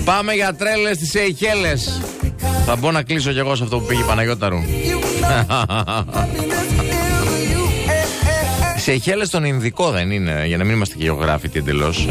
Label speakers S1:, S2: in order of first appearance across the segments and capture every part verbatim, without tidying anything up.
S1: Πάμε για τρέλες στις Σεϊχέλες. Θα μπω να κλείσω κι εγώ σε αυτό που πήγε η Παναγιώταρου. Σεϊχέλες στον Ινδικό δεν είναι, για να μην είμαστε γεωγράφητοι εντελώς.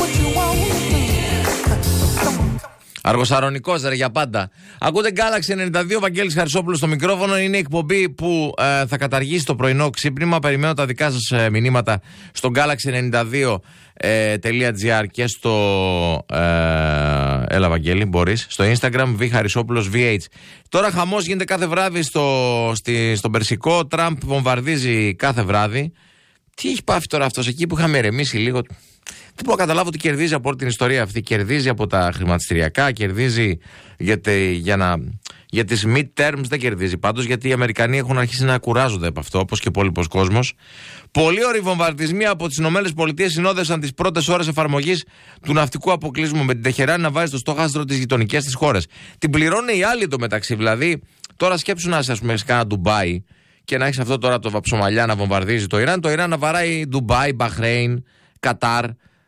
S1: Αργοσαρονικός ρε για πάντα. Ακούτε Galaxy ενενήντα δύο, Βαγγέλης Χαρισόπουλος στο μικρόφωνο. Είναι η εκπομπή που ε, θα καταργήσει το πρωινό ξύπνημα. Περιμένω τα δικά σας ε, μηνύματα στο γκάλαξι ενενήντα δύο τελεία τζι άρ και στο ε, έλα Βαγγέλη μπορείς, στο Instagram Β Χαρισόπουλος βι έιτς. Τώρα χαμός γίνεται κάθε βράδυ στο, στη, στον Περσικό. Τραμπ βομβαρδίζει κάθε βράδυ. Τι έχει πάθει τώρα αυτός εκεί που είχαμε ηρεμήσει λίγο? Δεν μπορώ να καταλάβω τι κερδίζει από όλη την ιστορία αυτή. Κερδίζει από τα χρηματιστηριακά, κερδίζει για, τε, για, να, για τις mid-terms, δεν κερδίζει πάντως, γιατί οι Αμερικανοί έχουν αρχίσει να κουράζονται από αυτό, όπως και ο υπόλοιπος κόσμος. Πολλοί ώροι βομβαρδισμοί από τις ΗΠΑ συνόδευσαν τις πρώτες ώρες εφαρμογής του ναυτικού αποκλείσμου, με την Τεχεράνη να βάζει στο στόχαστρο τις γειτονικές της χώρες. Την πληρώνουν οι άλλοι το μεταξύ. Δηλαδή, τώρα σκέψου να είσαι, ας πούμε, σε κάνα Ντουμπάι και να έχεις αυτό τώρα το Βαψομαλιά να βομβαρδίζει το Ιράν, το Ιράν να βαράει Ντουμπάι, Μπαχρέιν, Κατάρ.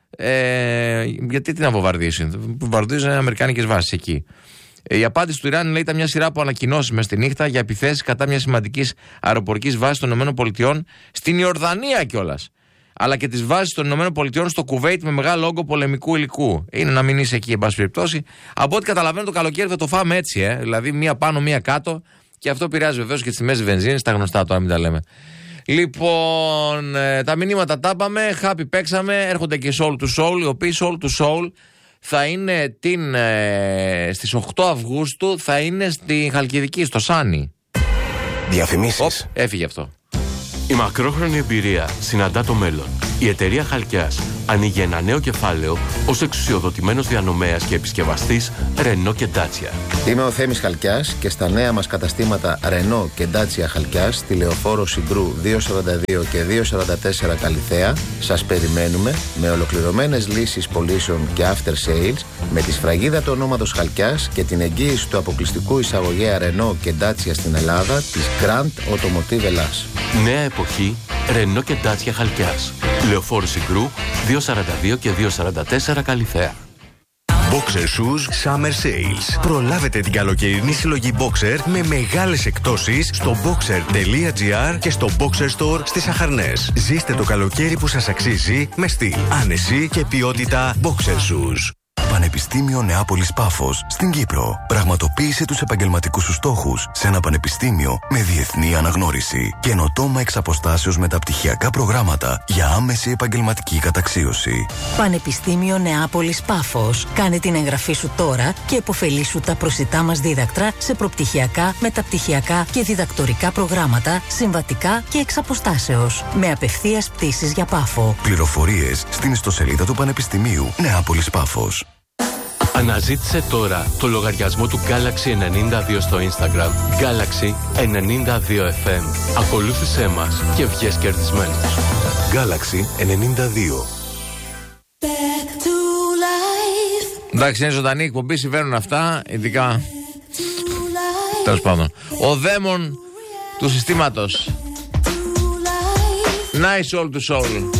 S1: Ε, γιατί τι να βομβαρδίσει? Βομβαρδίζουν αμερικάνικες βάσεις εκεί. Ε, η απάντηση του Ιράν, λέει, ήταν μια σειρά από ανακοινώσεις μες στη νύχτα για επιθέσεις κατά μια σημαντικής αεροπορικής βάσης των ΗΠΑ στην Ιορδανία κιόλας. Αλλά και τις βάσεις των ΗΠΑ στο Κουβέιτ με μεγάλο όγκο πολεμικού υλικού. Είναι να μην είσαι εκεί, εν πάση περιπτώσει. Από ό,τι καταλαβαίνω, το καλοκαίρι θα το φάμε έτσι, ε. Δηλαδή μία πάνω, μία κάτω. Και αυτό πειράζει βεβαίως και τις τιμές βενζίνης, τα γνωστά τώρα, μην τα λέμε. Λοιπόν, ε, τα μηνύματα τα είπαμε, happy παίξαμε, έρχονται και Soul to Soul, οι οποίοι Soul to Soul θα είναι την, ε, στις οκτώ Αυγούστου, θα είναι στη Χαλκιδική, στο Σάνι.
S2: Διαφημίσεις.
S1: Οπ, έφυγε αυτό.
S3: Η μακρόχρονη εμπειρία συναντά το μέλλον. Η εταιρεία Χαλκιάς ανοίγει ένα νέο κεφάλαιο ως εξουσιοδοτημένος διανομέας και επισκευαστής Renault και Dacia.
S2: Είμαι ο Θέμης Χαλκιάς και στα νέα μας καταστήματα Renault και Dacia Χαλκιάς στη Λεωφόρο Συγκρού διακόσια σαράντα δύο και διακόσια σαράντα τέσσερα Καλιθέα σας περιμένουμε με ολοκληρωμένες λύσεις πωλήσεων και after sales, με τη σφραγίδα του ονόματος Χαλκιάς και την εγγύηση του αποκλειστικού εισαγωγέα Renault και Dacia στην Ελλάδα της Grand Automotive Ελλάς.
S3: Νέα εποχή Renault και Dacia Χαλκιάς. Λεωφόρο Συγκρού διακόσια σαράντα δύο και διακόσια σαράντα τέσσερα Καλιθέα.
S4: Boxer Shoes Summer Sales. Προλάβετε την καλοκαιρινή συλλογή Boxer με μεγάλες εκπτώσεις στο boxer τελεία τζι άρ και στο Boxer Store στις Αχαρνές. Ζήστε το καλοκαίρι που σας αξίζει με στυλ, άνεση και ποιότητα Boxer Shoes.
S5: Πανεπιστήμιο Νεάπολης Πάφος στην Κύπρο. Πραγματοποίησε τους επαγγελματικούς σου στόχους σε ένα πανεπιστήμιο με διεθνή αναγνώριση. Καινοτόμα εξ αποστάσεως μεταπτυχιακά προγράμματα για άμεση επαγγελματική καταξίωση.
S6: Πανεπιστήμιο Νεάπολης Πάφος. Κάνε την εγγραφή σου τώρα και επωφελήσου τα προσιτά μας δίδακτρα σε προπτυχιακά, μεταπτυχιακά και διδακτορικά προγράμματα, συμβατικά και εξ αποστάσεως. Με απευθείας πτήσεις για Πάφο.
S5: Πληροφορίες στην ιστοσελίδα του Πανεπιστημίου Νεάπολης Πάφος.
S3: Αναζήτησε τώρα το λογαριασμό του Galaxy ενενήντα δύο στο Instagram. Galaxy ενενήντα δύο εφ εμ. Ακολούθησέ μας και βγες κερδισμένος.
S5: Galaxy ενενήντα δύο.
S1: Εντάξει, είναι ζωντανή εκπομπή, συμβαίνουν αυτά, ειδικά. Τέλος πάντων. Ο δαίμον του συστήματος. Nice all to soul.